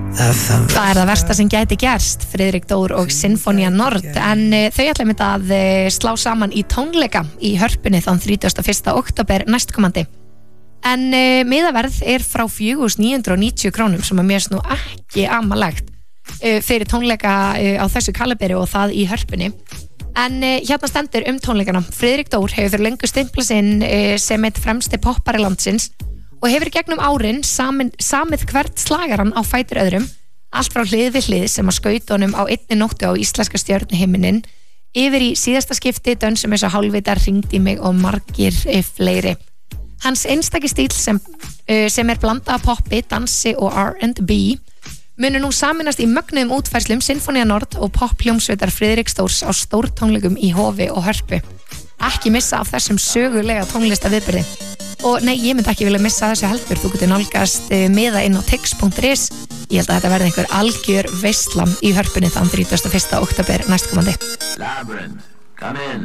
Það það versta sem gæti gerst, Friðrik Dór og Sinfonia Nord, en þau ætla einmitt að slá saman í tónleika í Hörpunni þann 31. október næstkomandi. En miðaverð frá 4.990 krónum sem mér nú ekki amalegt fyrir tónleika á þessu kaliberi og það í Hörpunni. En hérna stendur tónleikana. Friðrik Dór hefur fyrir löngu stimplað sinn sem eitt fremsti poppari landsins og hefur gegnum árin samið hvert slagaran á fætur öðrum, allt frá hlið við hlið sem að skauta honum á einni nóttu á íslenska stjörnuhiminin, yfir í síðasta skipti Dönsum eins og hálfvitar, Hringdu í mig og margir fleiri. Hans einstaki stíl sem blanda af poppi, dansi og R&B munu nú saminast í mögnuðum útfærslum Sinfonia Nord og poppljómsveitar Friðriks Dórs á stórtónleikum í Hofi og Hörpu. Ekki missa af þessum sögulega tónlistaviðburði. Og nei, ég myndi ekki vilja missa þessu heldur. Þú getur nálgast miða inn á tix.is. Ég held að þetta verði einhver algjör veisla í Hörpunni þann 31. október næstkomandi. Labyrinth, come in.